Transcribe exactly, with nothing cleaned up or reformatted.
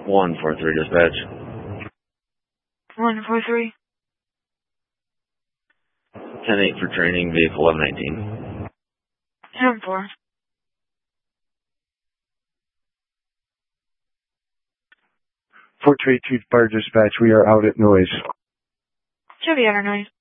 one four three dispatch. one four three. ten eight for training, vehicle eleven nineteen. ten four. four two eight two Fire Dispatch, we are out at noise. Should be out of noise.